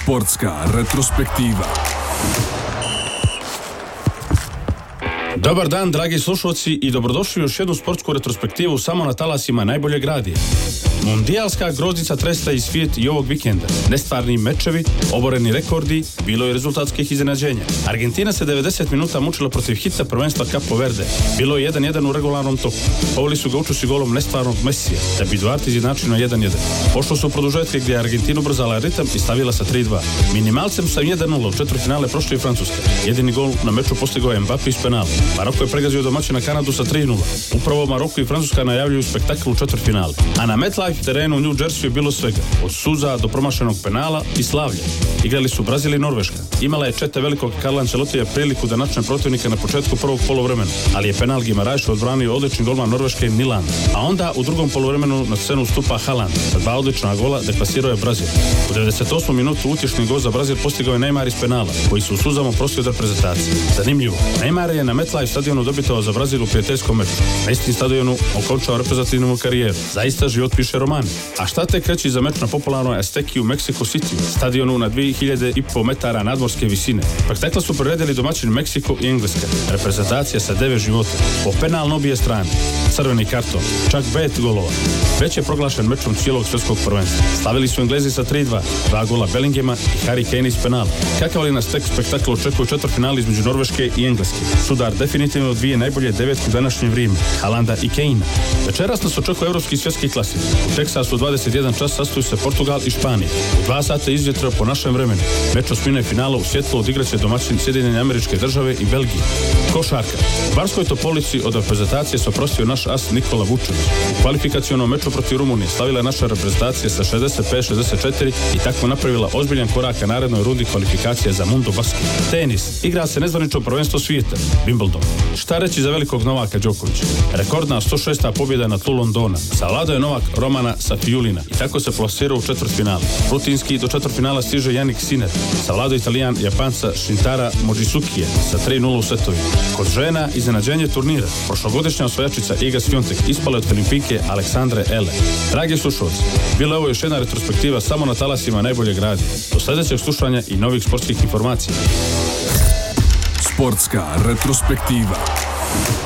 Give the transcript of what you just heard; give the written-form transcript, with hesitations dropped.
Sportska retrospektiva. Dobar dan, dragi slušalci, i dobrodošli u još jednu sportsku retrospektivu samo na talasima najboljeg radija. Mundijalska groznica tresta i svijet i ovog vikenda. Nestvarni mečevi, oboreni rekordi, bilo je rezultatskih iznenađenja. Argentina se 90 minuta mučila protiv hita prvenstva Capo Verde. Bilo je 1-1 u regularnom toku. Poveli su ga učuši golom nestvarnog Mesija, da bi Duarte izjednačio na 1-1. Pošlo su u produžetke gdje je Argentina ubrzala ritam i stavila sa 3-2. Minimalcem sa 1-0 u četvrtfinale prošli je Francuska. Jedini gol na meču postigao je Mbappé iz penala. Maroko je pregazio domaćina Kanadu sa 3-0. Upravo Maroko i Francuska najavljuju spektakl u četvrtfinale. A na MetLife terenu u New Jersey je bilo svega, od suza do promašenog penala i slavlja. Igrali su Brazil i Norveška. Imala je četa velikog Carlo Ancelotija priliku da načne protivnika na početku prvog poluvremena, ali je penal Guimarães odbranio odlični golman Norveške Nilan. A onda u drugom poluvremenu na scenu stupa Haaland. Sa 2 odlična gola deklasirao je Brazil. U 98. minutu utješni gol za Brazil postigao je Neymar iz penala, koji su u suzama prostio od reprezentacije. Zanimljivo, Neymar je na MetLife stadionu dobitao za Brazil u prijateljskom meču. Na istim stadionu okončao reprezentativnu karijeru. Zaista život piše romani. A šta tek reći za meč na popularnoj Azteki u Mexico City, stadionu na 2500 metara nadmorske visine. Spektakl su priredili domaćin Meksiko i Engleska. Reprezentacija sa 9 života. Po penalno obje strane. Crveni karton. Čak 5 golova. Već je proglašen mečom cijelog svjetskog prvenstva. Slavili su Englezi sa 3-2. 2 gola Bellinghama i Harry Kane iz penala. Kakav li nas tek spektakl očekuje četvrtfinali između Norveške i Engleske? Sudar definitivno dvije najbolje devetke u današnjem Rimu, Haalanda i Kanea. Večeras nas očekuje evropski i svjetski klasik. U Teksasu u 21 čas sastoji se Portugal i Španija. U 2 sata izvjetrao po našem vremenu. Meč osmine finala u svjetlu odigraće domaćin Sjedinjene Američke Države i Belgije. Košarka. U Barskoj Topolici od reprezentacije se oprostio naš as Nikola Vučević. U kvalifikacionom meču protiv Rumunije slavila naša reprezentacija sa 65-64 i tako napravila ozbiljan korak ka narednoj rundi kvalifikacije za Mundo Basket. Tenis. Igra se nezvanično prvenstvo svijeta, Wimbledon. Šta reći za velikog Novaka Đokovića? Rekordna 106. pobjeda na tlu Londona. Savladao je Novak Romana Safiulina i tako se plasirao u četvrtfinale. Rutinski do četvrtfinala stiže Jannik Sinner. Savladao Italijan Japanca Shintara Mojisukije sa 3-0 u setovima. Kod žena iznenađenje turnira. Prošlogodišnja osvajačica Iga Swiatek ispala od Olimpijke Aleksandre Ele. Dragi slušalci, bila je ovo još jedna retrospektiva samo na talasima najboljeg radija. Do sljedećeg slušanja i novih sportskih informacija. Sportska retrospektiva.